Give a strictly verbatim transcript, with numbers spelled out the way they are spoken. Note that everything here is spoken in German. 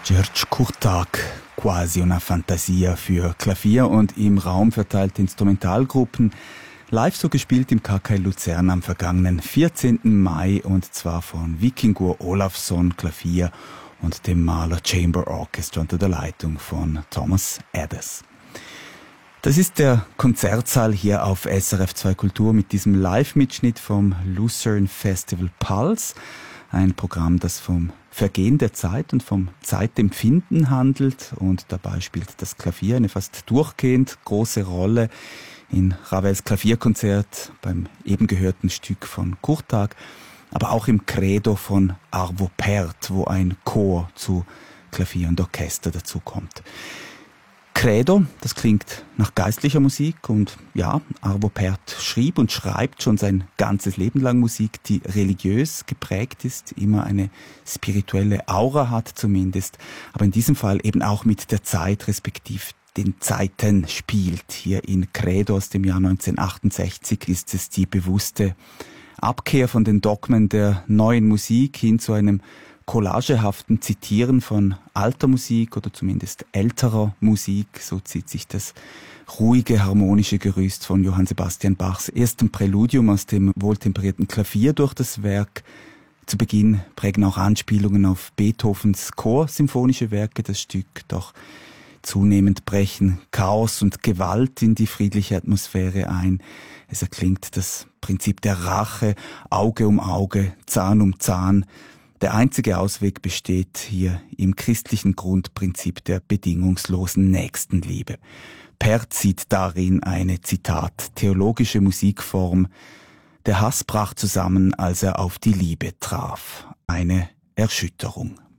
György Kurtág, quasi una fantasia für Klavier und im Raum verteilte Instrumentalgruppen, live so gespielt im K K Luzern am vergangenen vierzehnten Mai und zwar von Víkingur Ólafsson Klavier und dem Mahler Chamber Orchestra unter der Leitung von Thomas Adders. Das ist der Konzertsaal hier auf S R F zwei Kultur mit diesem Live-Mitschnitt vom Lucerne Festival Pulse. Ein Programm, das vom Vergehen der Zeit und vom Zeitempfinden handelt. Und dabei spielt das Klavier eine fast durchgehend große Rolle in Ravels Klavierkonzert beim eben gehörten Stück von Kurtág, aber auch im Credo von Arvo Pärt, wo ein Chor zu Klavier und Orchester dazukommt. Credo, das klingt nach geistlicher Musik und ja, Arvo Pärt schrieb und schreibt schon sein ganzes Leben lang Musik, die religiös geprägt ist, immer eine spirituelle Aura hat zumindest, aber in diesem Fall eben auch mit der Zeit respektive den Zeiten spielt. Hier in Credo aus dem Jahr neunzehnhundertachtundsechzig ist es die bewusste Abkehr von den Dogmen der neuen Musik hin zu einem collagehaften Zitieren von alter Musik oder zumindest älterer Musik. So zieht sich das ruhige, harmonische Gerüst von Johann Sebastian Bachs erstem Präludium aus dem wohltemperierten Klavier durch das Werk. Zu Beginn prägen auch Anspielungen auf Beethovens Chorsymphonische Werke das Stück, doch zunehmend brechen Chaos und Gewalt in die friedliche Atmosphäre ein. Es erklingt das Prinzip der Rache, Auge um Auge, Zahn um Zahn. Der einzige Ausweg besteht hier im christlichen Grundprinzip der bedingungslosen Nächstenliebe. Pärt sieht darin eine, Zitat, theologische Musikform. Der Hass brach zusammen, als er auf die Liebe traf. Eine Erschütterung.